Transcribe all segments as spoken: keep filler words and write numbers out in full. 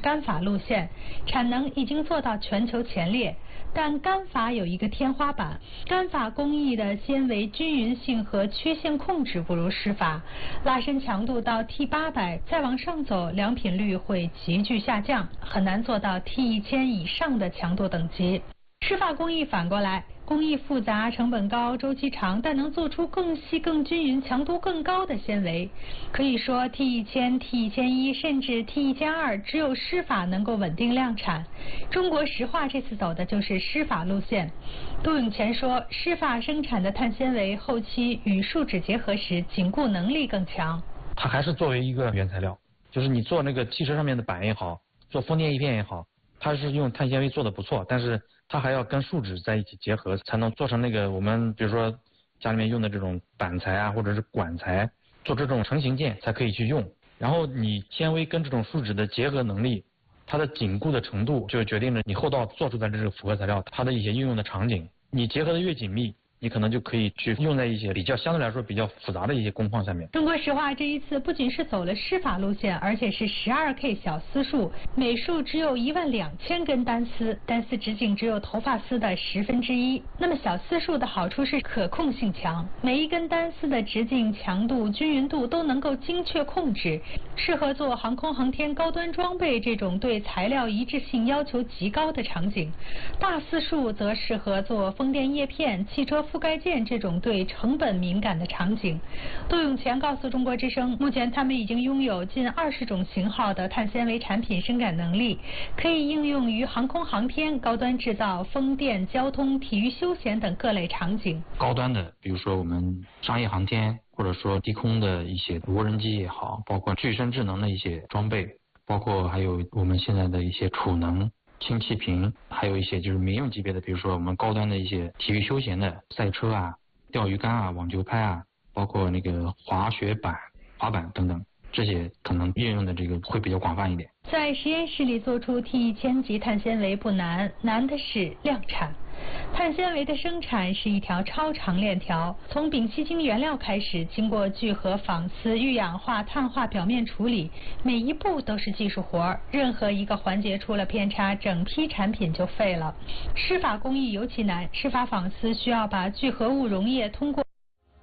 干法路线，产能已经做到全球前列。但干法有一个天花板，干法工艺的纤维均匀性和缺陷控制不如湿法，拉伸强度到 T 八百，再往上走，良品率会急剧下降，很难做到 T 一千以上的强度等级。湿法工艺反过来，工艺复杂、成本高、周期长，但能做出更细、更均匀、强度更高的纤维。可以说 T 一千、T 一千一甚至 T 一千二，只有湿法能够稳定量产。中国石化这次走的就是湿法路线。杜永乾说，湿法生产的碳纤维后期与树脂结合时，紧固能力更强。 它还是作为一个原材料，就是你做那个汽车上面的板也好，做风电叶片也好，它是用碳纤维做的不错，但是它还要跟树脂在一起结合，才能做成那个我们比如说家里面用的这种板材啊，或者是管材，做这种成型件才可以去用。然后你纤维跟这种树脂的结合能力，它的紧固的程度，就决定了你后道做出来的这个复合材料它的一些应用的场景。你结合的越紧密，你可能就可以去用在一些比较相对来说比较复杂的一些工况上面。 中国石化这一次不仅是走了湿法路线，而且是 十二 K 小丝束，每束只有一万两千根单丝，单丝直径只有头发丝的十分之一。那么小丝束的好处是可控性强，每一根单丝的直径、强度、均匀度都能够精确控制，适合做航空航天高端装备这种对材料一致性要求极高的场景。大丝束则适合做风电叶片、汽车覆盖件这种对成本敏感的场景。杜永乾告诉中国之声，目前他们已经拥有近二十种型号的碳纤维产品生产能力，可以应用于航空航天、高端制造、风电、交通、体育休闲等各类场景。 高端的，比如说我们商业航天，或者说低空的一些无人机也好，包括具身智能的一些装备，包括还有我们现在的一些储能、氢气瓶，还有一些就是民用级别的，比如说我们高端的一些体育休闲的赛车啊、钓鱼竿啊、网球拍啊，包括那个滑雪板、滑板等等，这些可能运用的这个会比较广泛一点。 在实验室里做出 T 一千级碳纤维不难，难的是量产。碳纤维的生产是一条超长链条，从丙烯腈原料开始，经过聚合、纺丝、遇氧化、碳化表面处理，每一步都是技术活，任何一个环节出了偏差，整批产品就废了。湿法工艺尤其难，湿法纺丝需要把聚合物溶液通过。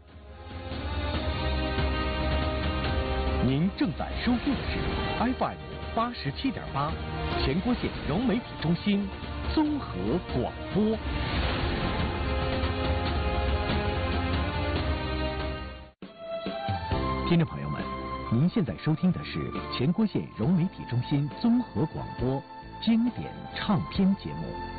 您正在收听的是 F M 八十七点八，全国县融媒体中心综合广播。听众朋友们，您现在收听的是全国县融媒体中心综合广播经典唱片节目。